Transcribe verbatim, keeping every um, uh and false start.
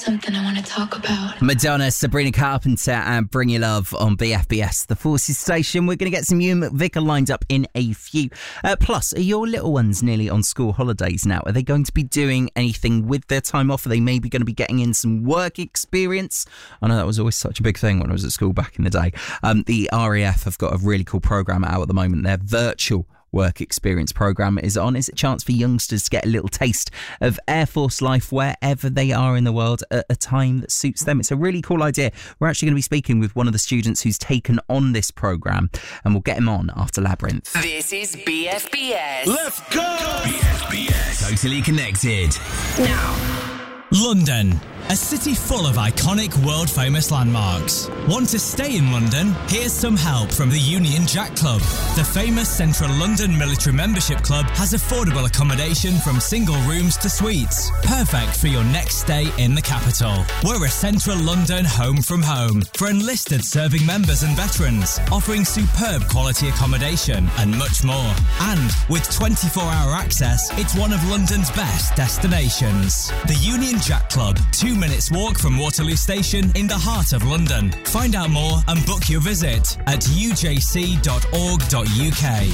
something I want to talk about. Madonna, Sabrina Carpenter and Bring Your Love on B F B S, the Forces station. We're going to get some Ewan McVicker lined up in a few. Uh, plus, are your little ones nearly on school holidays now? Are they going to be doing anything with their time off? Are they maybe going to be getting in some work experience? I know that was always such a big thing when I was at school back in the day. Um, the R A F have got a really cool programme out at the moment. Their virtual work experience programme is on. It's a chance for youngsters to get a little taste of Air Force life wherever they are in the world at a time that suits them. It's a really cool idea. We're actually going to be speaking with one of the students who's taken on this programme, and we'll get him on after Labyrinth. This is B F B S. Let's go! B F B S. Totally connected. Now. London, a city full of iconic world-famous landmarks. Want to stay in London? Here's some help from the Union Jack Club. The famous Central London Military Membership Club has affordable accommodation from single rooms to suites. Perfect for your next stay in the capital. We're a Central London home from home for enlisted serving members and veterans, offering superb quality accommodation and much more. And with twenty-four hour access, it's one of London's best destinations. The Union Jack Club, two minutes walk from Waterloo Station in the heart of London. Find out more and book your visit at u j c dot org dot u k.